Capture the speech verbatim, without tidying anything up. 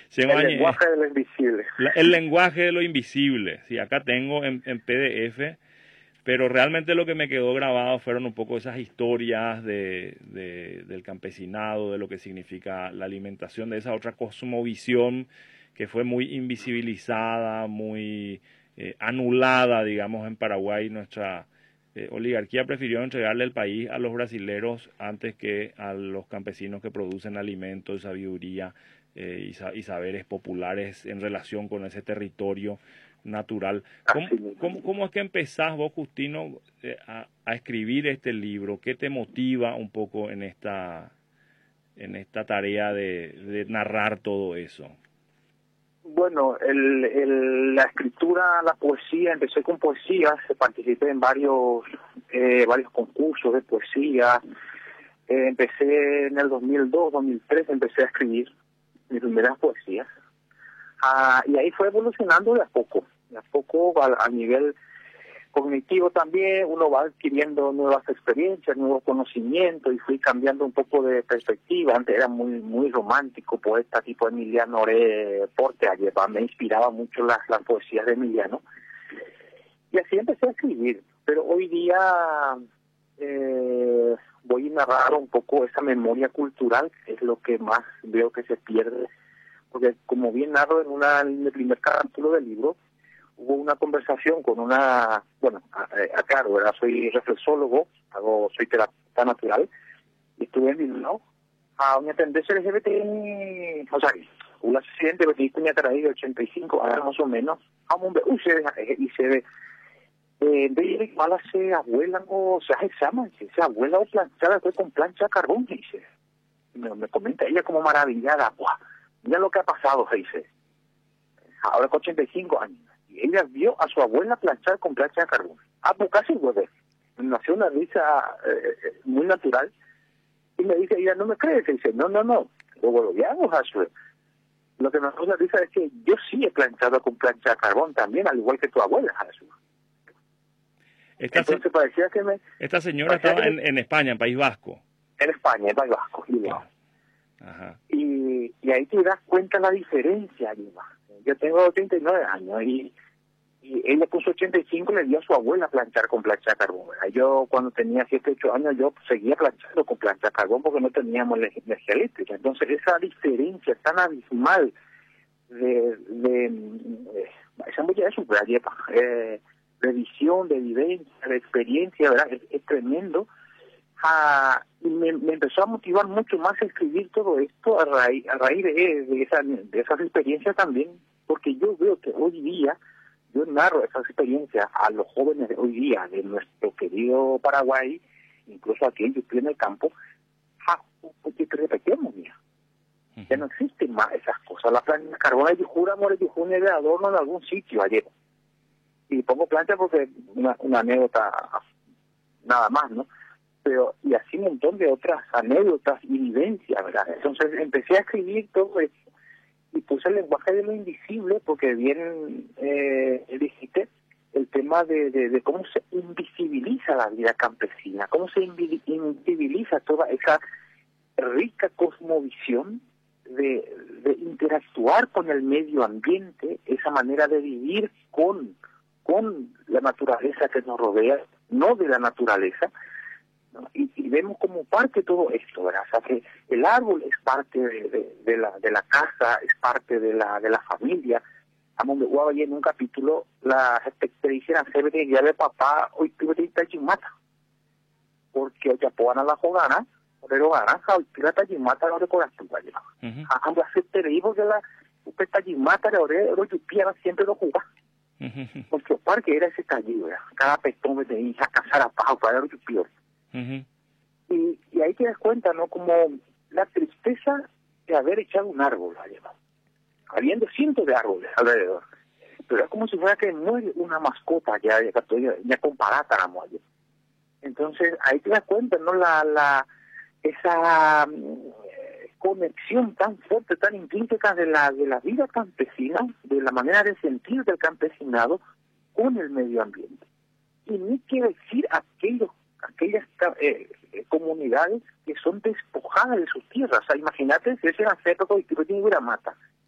El lenguaje de lo invisible. La, el lenguaje de lo invisible. Sí, acá tengo en, en P D F, pero realmente lo que me quedó grabado fueron un poco esas historias de, de, del campesinado, de lo que significa la alimentación, de esa otra cosmovisión que fue muy invisibilizada, muy eh, anulada, digamos, en Paraguay. Nuestra eh, oligarquía prefirió entregarle el país a los brasileros antes que a los campesinos que producen alimentos, sabiduría eh, y, sa y saberes populares en relación con ese territorio natural. ¿Cómo, cómo, cómo es que empezás vos, Justino, eh, a, a escribir este libro? ¿Qué te motiva un poco en esta, en esta tarea de, de narrar todo eso? Bueno, el, el, la escritura, la poesía, empecé con poesía, participé en varios eh, varios concursos de poesía, eh, empecé en el dos mil dos, dos mil tres, empecé a escribir mis primeras poesías, ah, y ahí fue evolucionando de a poco, de a poco a, a nivel cognitivo también, uno va adquiriendo nuevas experiencias, nuevos conocimientos, y fui cambiando un poco de perspectiva. Antes era muy muy romántico, poeta tipo Emiliano Oré Portealle, me inspiraba mucho las, las poesías de Emiliano, y así empecé a escribir. Pero hoy día eh, voy a narrar un poco esa memoria cultural, que es lo que más veo que se pierde, porque como bien narro en, una, en el primer capítulo del libro, hubo una conversación con una, bueno, aclaro, ¿verdad? Soy reflexólogo, hago, soy terapeuta natural, y estuve en Bilbao a una tendencia L G B T, o sea, un accidente que tenía traído de ochenta y cinco años más o menos, a un bebé, uy, se ve, y se ve, eh, de mala se abuela, o sea, se llama, se abuela o planchada, después con plancha de carbón, dice, me, me comenta ella como maravillada, ¡buah! Mira lo que ha pasado, dice, ahora con ochenta y cinco años. Y ella vio a su abuela planchar con plancha de carbón. Ah, pues casi hueve. Me nació una risa eh, muy natural. Y me dice, ella no me cree. Que dice, no, no, no. Luego lo veamos, Josué. Lo que me da risa es que yo sí he planchado con plancha de carbón también, al igual que tu abuela, Josué. Entonces se... parecía que me... Esta señora estaba que... en, en España, en País Vasco. En España, en País Vasco. Claro. Ajá. Y, y ahí te das cuenta la diferencia, Lima. Yo tengo treinta y nueve años y, y ella con sus ochenta y cinco le dio a su abuela a planchar con plancha de carbón. Yo cuando tenía siete, ocho años yo seguía planchando con plancha de carbón porque no teníamos energía eléctrica. Entonces esa diferencia tan abismal de, de, de esa mujer es super eh, de visión, de vivencia, de experiencia, ¿verdad? Es, es tremendo. Ah, y me, me empezó a motivar mucho más a escribir todo esto a raíz, a raíz de, de, esa, de esas experiencias también, porque yo veo que hoy día, yo narro esas experiencias a los jóvenes de hoy día, de nuestro querido Paraguay, incluso aquí en Yupí en el campo, ah, porque te repetimos, mira, uh-huh. Ya no existen más esas cosas. La planta de carbón de Yujura, more Yujune de adorno en algún sitio ayer. Y pongo planta porque una, una anécdota nada más, ¿no? Pero y así un montón de otras anécdotas y vivencias, ¿verdad? Entonces empecé a escribir todo eso y puse el lenguaje de lo invisible porque bien eh, dijiste el tema de, de, de cómo se invisibiliza la vida campesina, cómo se invisibiliza toda esa rica cosmovisión de, de interactuar con el medio ambiente, esa manera de vivir con, con la naturaleza que nos rodea, no de la naturaleza, ¿no? Y, y vemos como parte todo esto, ¿verdad? O sea, que el árbol es parte de, de, de la de la casa, es parte de la de la familia. Amo me guaba en un capítulo la experiencia de ya de papá hoy tuve que estar mata porque ya puedan a la jugana pero gana hoy pirata mata no de corazón vaya ambos se te porque la upeta mata de ore oro piara siempre lo juega porque el parque era ese tallido, cada petón de hija casar a pajo para oro pior. Uh-huh. y, y ahí te das cuenta, ¿no? Como la tristeza de haber echado un árbol, ¿no? Habiendo cientos de árboles alrededor, pero es como si fuera que muere una mascota ya, ya, ya, ya comparada a la muerte. Entonces ahí te das cuenta, ¿no? La, la esa um, conexión tan fuerte, tan intrínseca de la de la vida campesina, de la manera de sentir del campesinado con el medio ambiente. Y ni quiere decir aquellos aquellas eh, comunidades que son despojadas de sus tierras. O sea, imagínate si ese era cerro y que tiene una mata.